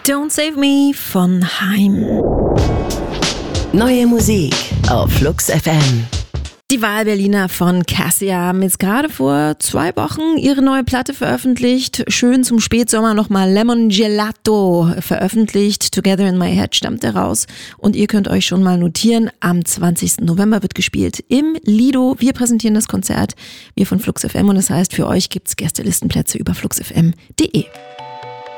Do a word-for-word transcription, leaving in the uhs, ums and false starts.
Don't Save Me von Haim. Neue Musik auf Flux F M. Die Wahlberliner von Cassia haben jetzt gerade vor zwei Wochen ihre neue Platte veröffentlicht. Schön zum Spätsommer nochmal Lemon Gelato veröffentlicht. Together in My Head stammt daraus. Und ihr könnt euch schon mal notieren, am zwanzigsten November wird gespielt im Lido. Wir präsentieren das Konzert, wir von Flux F M. Und das heißt, für euch gibt's Gästelistenplätze über flux f m punkt d e.